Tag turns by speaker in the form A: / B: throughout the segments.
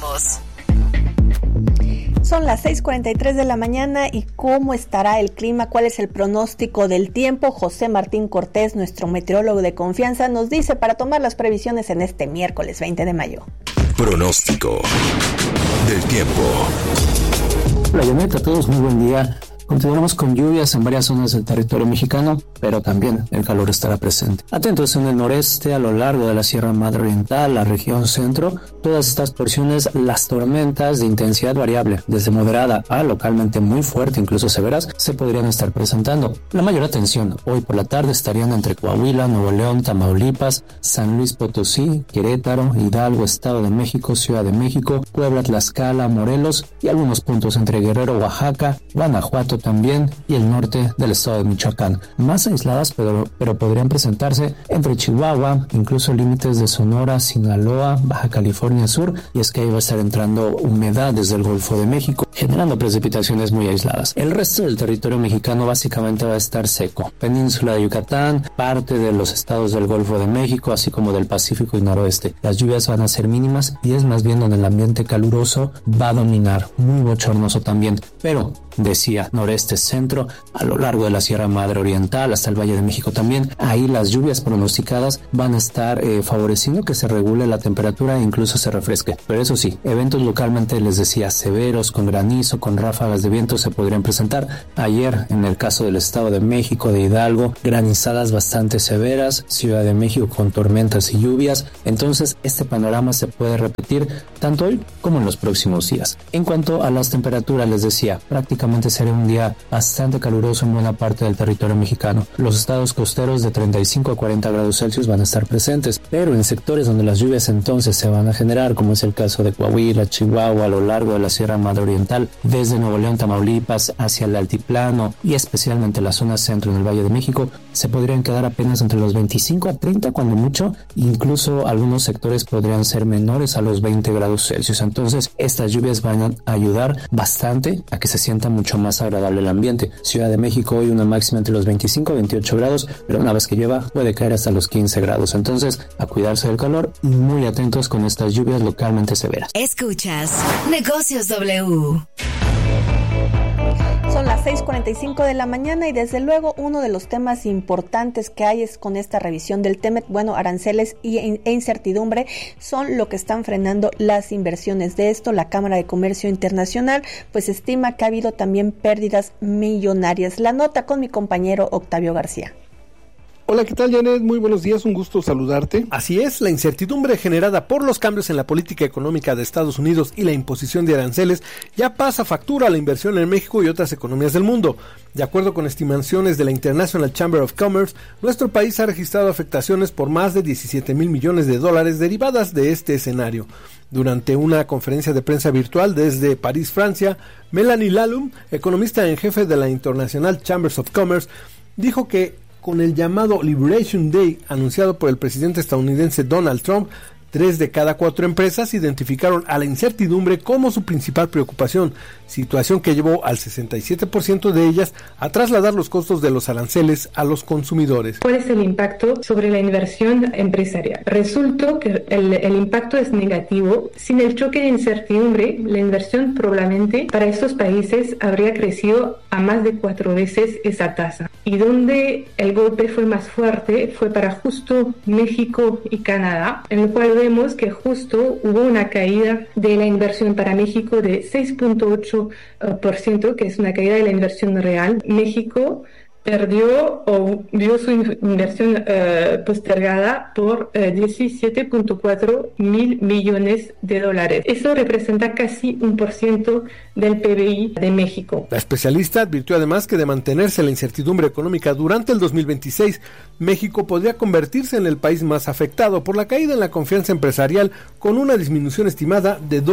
A: Son las 6:43 de la mañana y ¿cómo estará el clima? ¿Cuál es el pronóstico del tiempo? José Martín Cortés, nuestro meteorólogo de confianza, nos dice para tomar las previsiones en este miércoles 20 de mayo.
B: Pronóstico del tiempo.
C: Hola, Janet, a todos muy buen día. Continuaremos con lluvias en varias zonas del territorio mexicano, pero también el calor estará presente. Atentos en el noreste, a lo largo de la Sierra Madre Oriental, la región centro, todas estas porciones, las tormentas de intensidad variable, desde moderada a localmente muy fuerte, incluso severas, se podrían estar presentando. La mayor atención hoy por la tarde estarían entre Coahuila, Nuevo León, Tamaulipas, San Luis Potosí, Querétaro, Hidalgo, Estado de México, Ciudad de México, Puebla, Tlaxcala, Morelos y algunos puntos entre Guerrero, Oaxaca, Guanajuato también y el norte del estado de Michoacán. Más aisladas, pero podrían presentarse entre Chihuahua, incluso límites de Sonora, Sinaloa, Baja California Sur, y es que ahí va a estar entrando humedad desde el Golfo de México, generando precipitaciones muy aisladas. El resto del territorio mexicano básicamente va a estar seco. Península de Yucatán, parte de los estados del Golfo de México, así como del Pacífico y noroeste. Las lluvias van a ser mínimas y es más bien donde el ambiente caluroso va a dominar, muy bochornoso también, pero decía noreste centro, a lo largo de la Sierra Madre Oriental hasta el Valle de México también, ahí las lluvias pronosticadas van a estar favoreciendo que se regule la temperatura e incluso se refresque. Pero eso sí, eventos localmente les decía severos, con granizo, con ráfagas de viento se podrían presentar. Ayer, en el caso del Estado de México, de Hidalgo, granizadas bastante severas, Ciudad de México con tormentas y lluvias. Entonces este panorama se puede repetir tanto hoy como en los próximos días. En cuanto a las temperaturas, les decía, prácticamente será un día bastante caluroso en buena parte del territorio mexicano. Los estados costeros de 35 a 40 grados Celsius van a estar presentes, pero en sectores donde las lluvias entonces se van a generar, como es el caso de Coahuila, Chihuahua, a lo largo de la Sierra Madre Oriental, desde Nuevo León, Tamaulipas, hacia el altiplano y especialmente la zona centro en el Valle de México, se podrían quedar apenas entre los 25 a 30 cuando mucho, incluso algunos sectores podrían ser menores a los 20 grados Celsius. Entonces estas lluvias van a ayudar bastante a que se sienta mucho más agradable el ambiente. Ciudad de México hoy una máxima entre los 25 y 28 grados, pero una vez que llueva puede caer hasta los 15 grados. Entonces, a cuidarse del calor y muy atentos con estas lluvias localmente severas.
D: Escuchas Negocios W.
A: Son las 6:45 de la mañana y desde luego uno de los temas importantes que hay es con esta revisión del TEMEC. Bueno, aranceles e incertidumbre son lo que están frenando las inversiones. De esto, la Cámara de Comercio Internacional pues estima que ha habido también pérdidas millonarias. La nota con mi compañero Octavio García.
E: Hola, ¿qué tal, Janet? Muy buenos días, un gusto saludarte. Así es, la incertidumbre generada por los cambios en la política económica de Estados Unidos y la imposición de aranceles ya pasa factura a la inversión en México y otras economías del mundo. De acuerdo con estimaciones de la International Chamber of Commerce, nuestro país ha registrado afectaciones por más de 17,000 millones de dólares derivadas de este escenario. Durante una conferencia de prensa virtual desde París, Francia, Melanie Lalum, economista en jefe de la International Chambers of Commerce, dijo que con el llamado Liberation Day anunciado por el presidente estadounidense Donald Trump, 3 de cada 4 empresas identificaron a la incertidumbre como su principal preocupación, situación que llevó al 67% de ellas a trasladar los costos de los aranceles a los consumidores.
F: ¿Cuál es el impacto sobre la inversión empresarial? Resultó que el impacto es negativo. Sin el choque de incertidumbre, la inversión probablemente para estos países habría crecido a más de 4 veces esa tasa. Y donde el golpe fue más fuerte fue para justo México y Canadá, en lo cual vemos que justo hubo una caída de la inversión para México de 6.8%, que es una caída de la inversión real. México perdió o vio su inversión postergada por 17.4 mil millones de dólares. Eso representa casi 1% del PBI de México.
E: La especialista advirtió además que de mantenerse la incertidumbre económica durante el 2026, México podría convertirse en el país más afectado por la caída en la confianza empresarial, con una disminución estimada de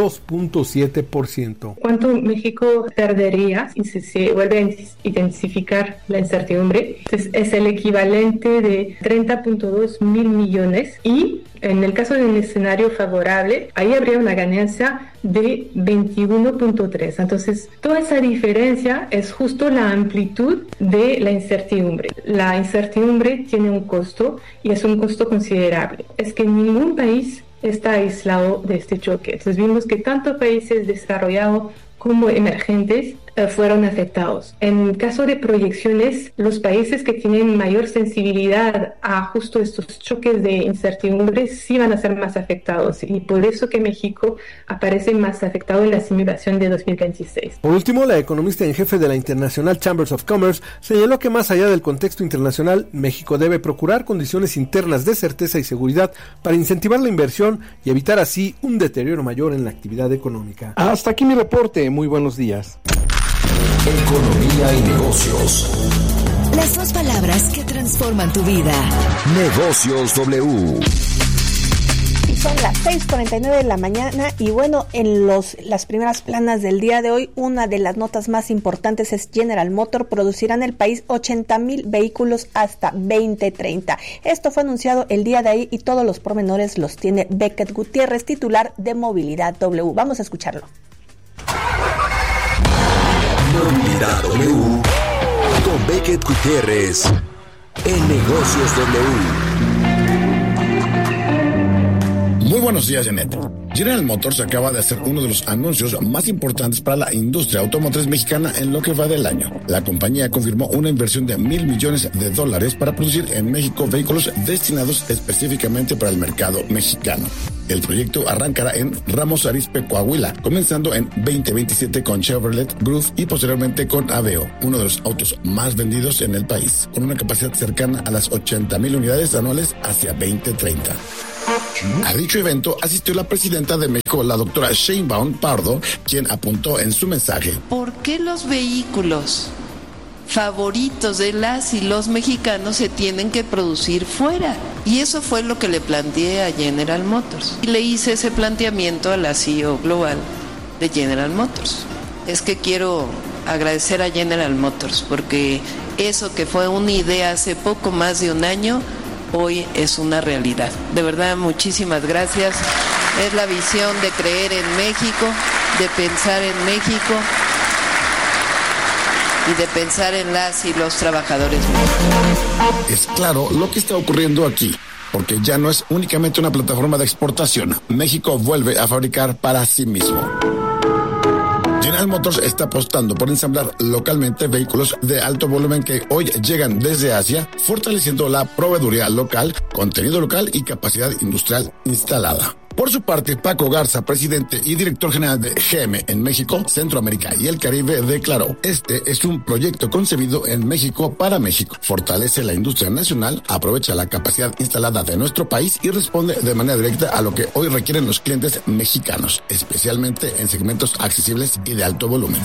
E: 2.7%.
F: ¿Cuánto México perdería si se vuelve a intensificar la incertidumbre? Entonces, es el equivalente de 30.2 mil millones y en el caso de un escenario favorable, ahí habría una ganancia de 21.3. Entonces, toda esa diferencia es justo la amplitud de la incertidumbre. La incertidumbre tiene un costo y es un costo considerable. Es que ningún país está aislado de este choque. Entonces vimos que tanto países desarrollados como emergentes fueron afectados. En caso de proyecciones, los países que tienen mayor sensibilidad a justo estos choques de incertidumbre sí van a ser más afectados, y por eso que México aparece más afectado en la simulación de 2026.
E: Por último, la economista en jefe de la International Chambers of Commerce señaló que más allá del contexto internacional, México debe procurar condiciones internas de certeza y seguridad para incentivar la inversión y evitar así un deterioro mayor en la actividad económica. Hasta aquí mi reporte. Muy buenos días.
B: Economía y negocios.
D: Las dos palabras que transforman tu vida.
B: Negocios W.
A: Y son las 6:49 de la mañana y bueno, en las primeras planas del día de hoy, una de las notas más importantes es General Motors producirá en el país 80,000 vehículos hasta 2030. Esto fue anunciado el día de ahí y todos los pormenores los tiene Beckett Gutiérrez, titular de Movilidad W. Vamos a escucharlo.
B: Movilidad W con Beckett Gutiérrez en Negocios W.
G: Muy buenos días, Janet. General Motors acaba de hacer uno de los anuncios más importantes para la industria automotriz mexicana en lo que va del año. La compañía confirmó una inversión de $1,000 millones para producir en México vehículos destinados específicamente para el mercado mexicano. El proyecto arrancará en Ramos Arizpe, Coahuila, comenzando en 2027 con Chevrolet Groove y posteriormente con Aveo, uno de los autos más vendidos en el país, con una capacidad cercana a las 80,000 unidades anuales hacia 2030. A dicho evento asistió la presidenta de México, la doctora Sheinbaum Pardo, quien apuntó en su mensaje:
H: ¿por qué los vehículos favoritos de las y los mexicanos se tienen que producir fuera? Y eso fue lo que le planteé a General Motors. Y le hice ese planteamiento a la CEO global de General Motors. Es que quiero agradecer a General Motors porque eso que fue una idea hace poco más de un año, hoy es una realidad. De verdad, muchísimas gracias. Es la visión de creer en México, de pensar en México y de pensar en las y los trabajadores mexicanos.
G: Es claro lo que está ocurriendo aquí, porque ya no es únicamente una plataforma de exportación. México vuelve a fabricar para sí mismo. General Motors está apostando por ensamblar localmente vehículos de alto volumen que hoy llegan desde Asia, fortaleciendo la proveeduría local, contenido local y capacidad industrial instalada. Por su parte, Paco Garza, presidente y director general de GM en México, Centroamérica y el Caribe, declaró: este es un proyecto concebido en México para México. Fortalece la industria nacional, aprovecha la capacidad instalada de nuestro país y responde de manera directa a lo que hoy requieren los clientes mexicanos, especialmente en segmentos accesibles y de alto volumen.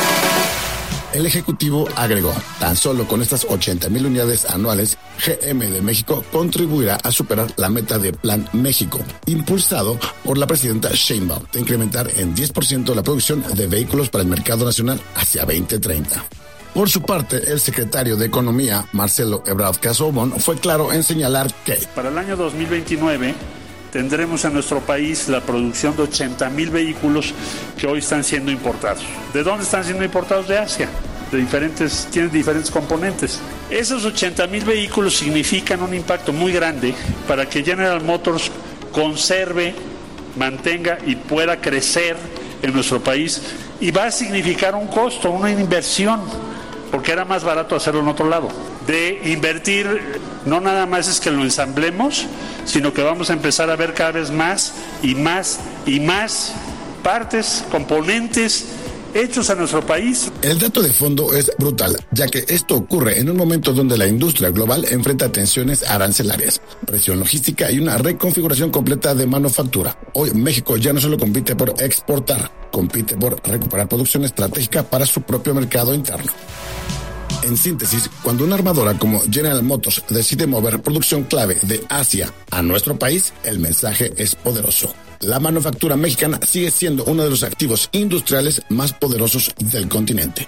G: El ejecutivo agregó: tan solo con estas 80,000 unidades anuales, GM de México contribuirá a superar la meta de Plan México, impulsado por la presidenta Sheinbaum, de incrementar en 10% la producción de vehículos para el mercado nacional hacia 2030. Por su parte, el secretario de Economía, Marcelo Ebrard Casaubon, fue claro en señalar que
I: para el año 2029 tendremos en nuestro país la producción de 80,000 vehículos que hoy están siendo importados. ¿De dónde están siendo importados? De Asia. Tienen diferentes componentes. Esos 80,000 vehículos significan un impacto muy grande para que General Motors conserve, mantenga y pueda crecer en nuestro país, y va a significar un costo, una inversión, porque era más barato hacerlo en otro lado. De invertir, no nada más es que lo ensamblemos, sino que vamos a empezar a ver cada vez más y más y más partes, componentes hechos a nuestro país.
G: El dato de fondo es brutal, ya que esto ocurre en un momento donde la industria global enfrenta tensiones arancelarias, presión logística y una reconfiguración completa de manufactura. Hoy México ya no solo compite por exportar, compite por recuperar producción estratégica para su propio mercado interno. En síntesis, cuando una armadora como General Motors decide mover producción clave de Asia a nuestro país, el mensaje es poderoso. La manufactura mexicana sigue siendo uno de los activos industriales más poderosos del continente.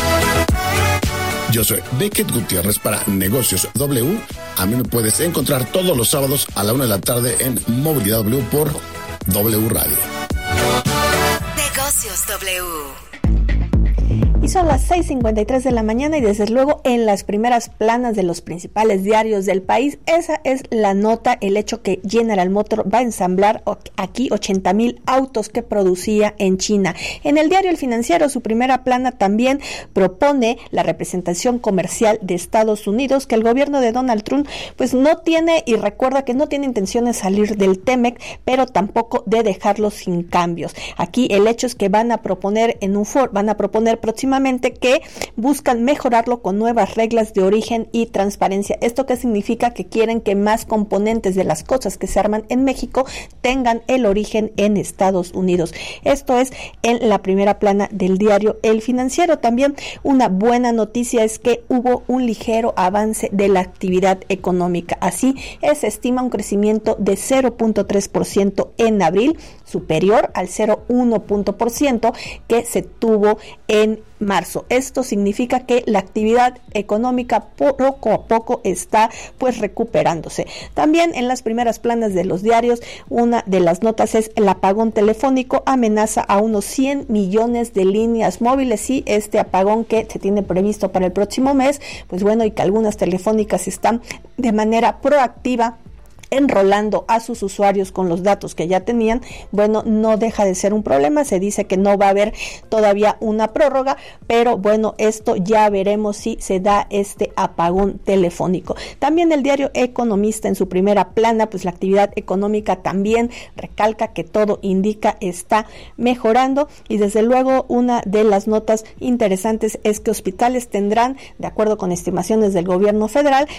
G: Yo soy Beckett Gutiérrez para Negocios W. A mí me puedes encontrar todos los sábados a la 1 de la tarde en Movilidad W por W Radio.
D: Negocios W.
A: Y son las 6:53 de la mañana y desde luego en las primeras planas de los principales diarios del país, esa es la nota, el hecho que General Motors va a ensamblar aquí 80,000 autos que producía en China. En el diario El Financiero, su primera plana también propone la representación comercial de Estados Unidos, que el gobierno de Donald Trump pues no tiene, y recuerda que no tiene intención de salir del TEMEC, pero tampoco de dejarlo sin cambios. Aquí el hecho es que van a proponer próximamente que buscan mejorarlo con nuevas reglas de origen y transparencia. ¿Esto qué significa? Que quieren que más componentes de las cosas que se arman en México tengan el origen en Estados Unidos. Esto es en la primera plana del diario El Financiero. También una buena noticia es que hubo un ligero avance de la actividad económica. Así se estima un crecimiento de 0.3% en abril, superior al 0.1% que se tuvo en marzo. Esto significa que la actividad económica poco a poco está pues recuperándose. También en las primeras planas de los diarios, una de las notas es el apagón telefónico amenaza a unos 100 millones de líneas móviles, y este apagón que se tiene previsto para el próximo mes, pues bueno, y que algunas telefónicas están de manera proactiva enrolando a sus usuarios con los datos que ya tenían, bueno, no deja de ser un problema. Se dice que no va a haber todavía una prórroga, pero bueno, esto ya veremos si se da este apagón telefónico. También el diario Economista en su primera plana, pues la actividad económica también recalca que todo indica está mejorando, y desde luego una de las notas interesantes es que hospitales tendrán, de acuerdo con estimaciones del gobierno federal,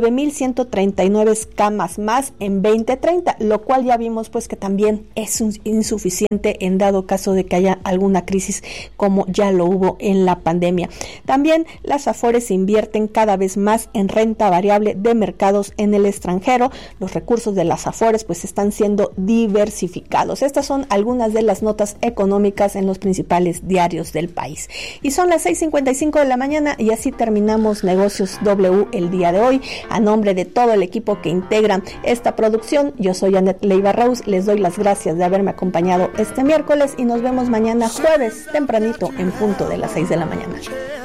A: 9,139 camas más en 2030, lo cual ya vimos pues que también es insuficiente en dado caso de que haya alguna crisis como ya lo hubo en la pandemia. También las Afores invierten cada vez más en renta variable de mercados en el extranjero. Los recursos de las Afores pues están siendo diversificados. Estas son algunas de las notas económicas en los principales diarios del país. Y son las 6:55 de la mañana y así terminamos Negocios W el día de hoy. A nombre de todo el equipo que integran esta producción, yo soy Annette Leiva Rose, les doy las gracias de haberme acompañado este miércoles y nos vemos mañana jueves tempranito en punto de las 6 de la mañana.